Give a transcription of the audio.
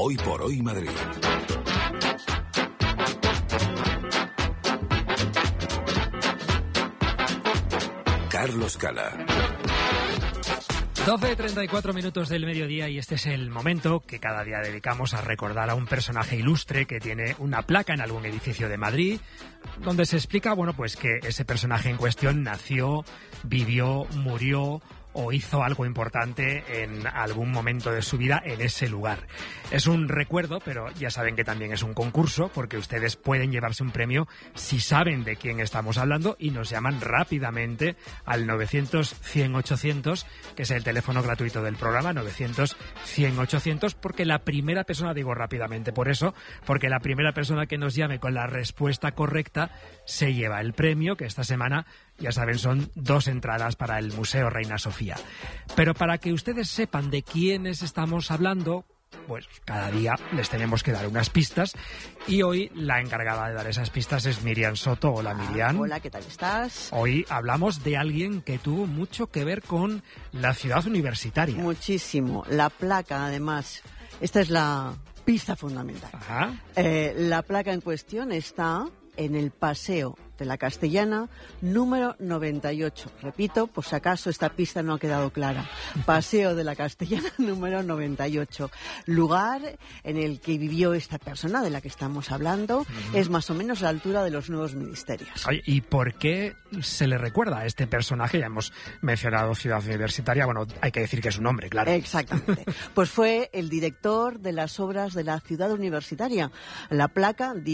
Hoy por Hoy Madrid. Carlos Cala. 12:34 del mediodía y este es el momento que cada día dedicamos a recordar a un personaje ilustre que tiene una placa en algún edificio de Madrid donde se explica, pues que ese personaje en cuestión nació, vivió, murió o hizo algo importante en algún momento de su vida en ese lugar. Es un recuerdo, pero ya saben que también es un concurso, porque ustedes pueden llevarse un premio si saben de quién estamos hablando y nos llaman rápidamente al 900-100-800, que es el teléfono gratuito del programa, 900-100-800, porque la primera persona, digo rápidamente por eso, porque la primera persona que nos llame con la respuesta correcta se lleva el premio, que esta semana, ya saben, son 2 entradas para el Museo Reina Sofía. Pero para que ustedes sepan de quiénes estamos hablando, pues cada día les tenemos que dar unas pistas y hoy la encargada de dar esas pistas es Miriam Soto. Hola, Miriam. Hola, ¿qué tal estás? Hoy hablamos de alguien que tuvo mucho que ver con la ciudad universitaria. Muchísimo. La placa, además, esta es la pista fundamental. Ajá. La placa en cuestión está en el Paseo de la Castellana, número 98. Repito, por si acaso esta pista no ha quedado clara. Paseo de la Castellana, número 98. Lugar en el que vivió esta persona de la que estamos hablando. Es más o menos a la altura de los nuevos ministerios. Oye, ¿y por qué se le recuerda a este personaje? Ya hemos mencionado Ciudad Universitaria. Hay que decir que es un hombre, claro. Exactamente. Pues fue el director de las obras de la Ciudad Universitaria. La placa